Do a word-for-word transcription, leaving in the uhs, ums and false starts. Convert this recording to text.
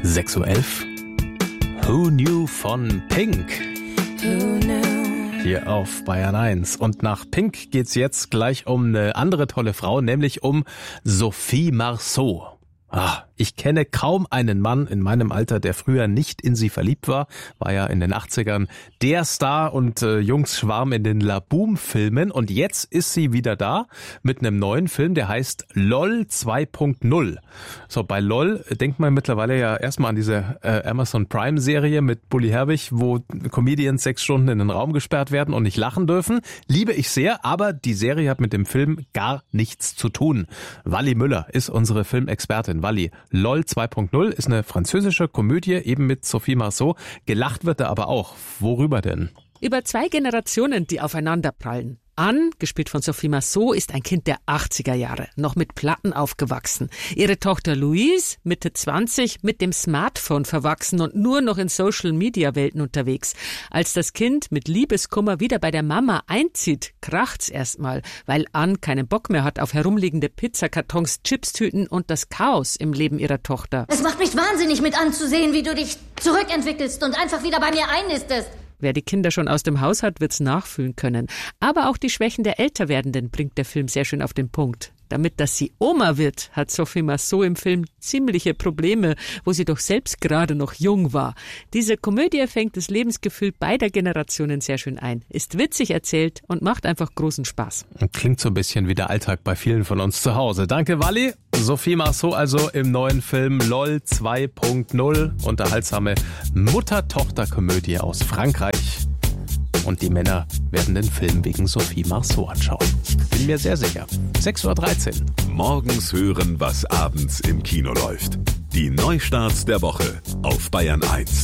sechs Uhr elf. Who Knew von Pink. Who knew? Hier auf Bayern eins. Und nach Pink geht's jetzt gleich um eine andere tolle Frau, nämlich um Sophie Marceau. Ah, ich kenne kaum einen Mann in meinem Alter, der früher nicht in sie verliebt war. War ja in den achtzigern der Star und äh, Jungs schwarm in den Laboom-Filmen. Und jetzt ist sie wieder da mit einem neuen Film, der heißt LOL zwei Punkt null. So, bei LOL denkt man mittlerweile ja erstmal an diese äh, Amazon Prime-Serie mit Bully Herbig, wo Comedians sechs Stunden in den Raum gesperrt werden und nicht lachen dürfen. Liebe ich sehr, aber die Serie hat mit dem Film gar nichts zu tun. Wally Müller ist unsere Filmexpertin. Wally, LOL zwei Punkt null ist eine französische Komödie, eben mit Sophie Marceau. Gelacht wird da aber auch. Worüber denn? Über zwei Generationen, die aufeinander prallen. Anne, gespielt von Sophie Marceau, ist ein Kind der achtziger Jahre, noch mit Platten aufgewachsen. Ihre Tochter Louise, Mitte zwanzig, mit dem Smartphone verwachsen und nur noch in Social-Media-Welten unterwegs. Als das Kind mit Liebeskummer wieder bei der Mama einzieht, kracht's erstmal, weil Anne keinen Bock mehr hat auf herumliegende Pizzakartons, Chipstüten und das Chaos im Leben ihrer Tochter. Es macht mich wahnsinnig mit anzusehen, wie du dich zurückentwickelst und einfach wieder bei mir einnistest. Wer die Kinder schon aus dem Haus hat, wird's nachfühlen können. Aber auch die Schwächen der Älterwerdenden bringt der Film sehr schön auf den Punkt. Damit, dass sie Oma wird, hat Sophie Marceau im Film ziemliche Probleme, wo sie doch selbst gerade noch jung war. Diese Komödie fängt das Lebensgefühl beider Generationen sehr schön ein, ist witzig erzählt und macht einfach großen Spaß. Klingt so ein bisschen wie der Alltag bei vielen von uns zu Hause. Danke, Wally. Sophie Marceau also im neuen Film LOL zwei Punkt null. Unterhaltsame Mutter-Tochter-Komödie aus Frankreich. Und die Männer werden den Film wegen Sophie Marceau anschauen. Bin mir sehr sicher. sechs Uhr dreizehn. Morgens hören, was abends im Kino läuft. Die Neustarts der Woche auf Bayern eins.